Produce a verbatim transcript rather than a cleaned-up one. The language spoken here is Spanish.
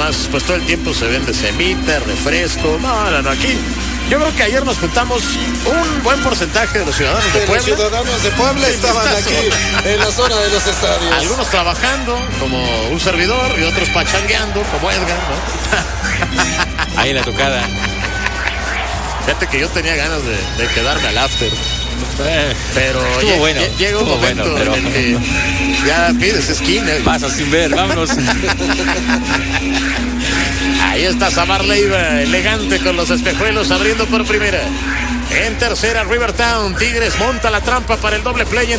además, pues todo el tiempo se vende semita, refresco. No, no, no, aquí. Yo creo que ayer nos juntamos un buen porcentaje de los ciudadanos de, de Puebla. Los ciudadanos de Puebla estaban aquí en la zona de los estadios. Algunos trabajando, como un servidor, y otros pachangueando, como Edgar, ¿no? Ahí la tocada. Fíjate que yo tenía ganas de, de quedarme al after. Pero estuvo lle- bueno, lle- llega un estuvo momento bueno, pero... en el que ya pides esquina. Pasa sin ver, vámonos. Ahí está Samar Leiva, elegante con los espejuelos, abriendo por primera. En tercera, Rivertown. Tigres monta la trampa para el doble play.